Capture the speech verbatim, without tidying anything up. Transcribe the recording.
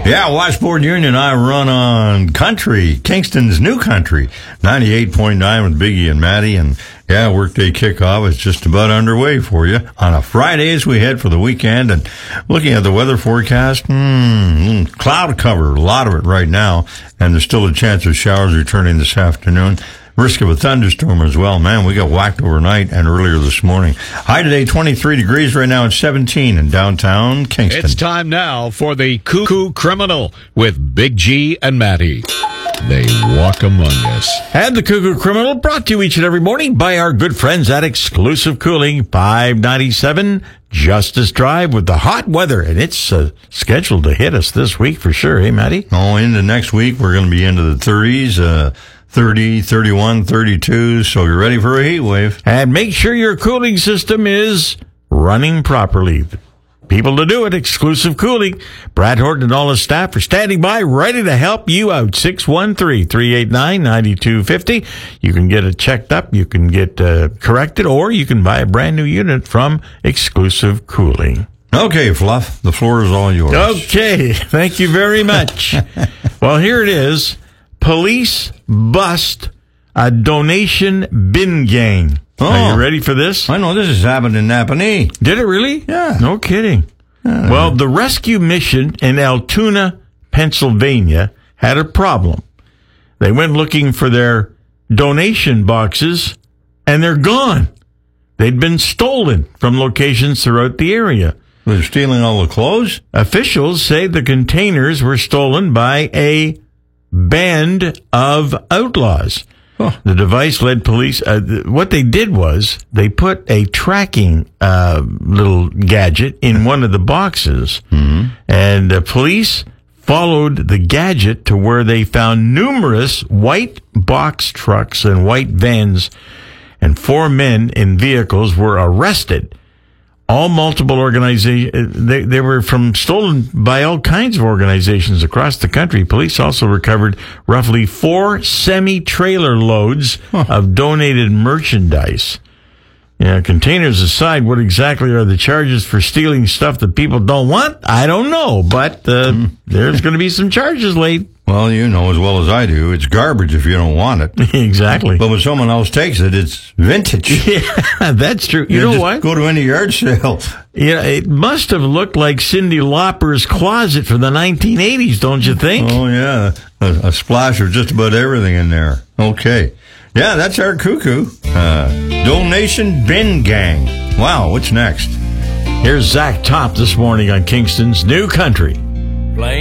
Yeah, Washboard Union, I run on country, Kingston's new country, ninety-eight point nine with Biggie and Maddie. And yeah, workday kickoff is just about underway for you on a Friday as we head for the weekend. And looking at the weather forecast, hmm, cloud cover, a lot of it right now. And there's still a chance of showers returning this afternoon. Risk of a thunderstorm as well. Man, we got whacked overnight and earlier this morning. High today, twenty-three degrees. Right now it's seventeen in downtown Kingston. It's time now for the Cuckoo Criminal with Big G and Matty. They walk among us. And the Cuckoo Criminal brought to you each and every morning by our good friends at Exclusive Cooling, five ninety-seven Justice Drive with the hot weather. And it's uh, scheduled to hit us this week for sure. Hey, Matty? Oh, into next week, we're going to be into the thirties, uh, thirty, thirty-one, thirty-two, so you're ready for a heat wave. And make sure your cooling system is running properly. People to do it, Exclusive Cooling. Brad Horton and all his staff are standing by, ready to help you out. six one three, three eight nine, nine two five zero. You can get it checked up, you can get uh, corrected, or you can buy a brand new unit from Exclusive Cooling. Okay, Fluff, the floor is all yours. Okay, thank you very much. Well, here it is. Police bust a donation bin gang. Oh, are you ready for this? I know this has happened in Napanee. Did it really? Yeah. No kidding. Uh, well, the rescue mission in Altoona, Pennsylvania had a problem. They went looking for their donation boxes, and they're gone. They'd been stolen from locations throughout the area. They're stealing all the clothes? Officials say the containers were stolen by a band of outlaws. Huh. The device led police. Uh, th- what they did was they put a tracking uh, little gadget in one of the boxes, mm-hmm. and uh, police followed the gadget to where they found numerous white box trucks and white vans, and four men in vehicles were arrested. All multiple organizations, they, they were from stolen by all kinds of organizations across the country. Police also recovered roughly four semi-trailer loads huh. of donated merchandise. Yeah, containers aside, what exactly are the charges for stealing stuff that people don't want? I don't know, but uh, mm. there's going to be some charges laid. Well, you know as well as I do, it's garbage if you don't want it. Exactly. But when someone else takes it, it's vintage. Yeah, that's true. You, you know just what? Go to any yard sale. Yeah, it must have looked like Cyndi Lauper's closet from the nineteen eighties, don't you think? Oh, yeah. A, a splash of just about everything in there. Okay. Yeah, that's our cuckoo. Uh, donation bin gang. Wow, what's next? Here's Zach Top this morning on Kingston's New Country. Playing